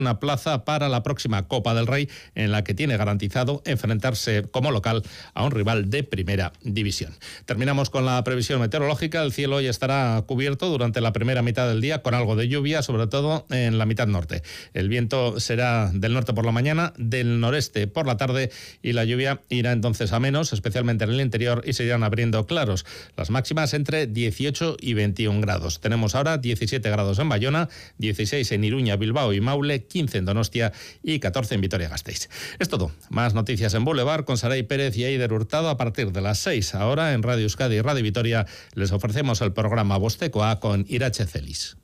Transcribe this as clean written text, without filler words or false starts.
una plaza para la próxima Copa del Rey, en la que tiene garantizado enfrentarse como local a un rival de primera división. Terminamos con la previsión meteorológica. El cielo hoy estará cubierto durante la primera mitad del día con algo de lluvia, sobre todo en la mitad norte. El viento será del norte por la mañana, del noreste por la tarde, y la lluvia irá entonces a menos, especialmente en el interior, y se irán abriendo claros. Las máximas entre 18 y 21 grados. Tenemos ahora 17 grados en Bayona, 16 en Iruña, Bilbao y Maule, 15 en Donostia y 14 en Vitoria-Gasteiz. Es todo. Más noticias en Boulevard con Saray Pérez y Eider Hurtado a partir de las 6. Ahora en Radio Euskadi y Radio Vitoria les ofrecemos el programa Bostekoa con Irache Celis.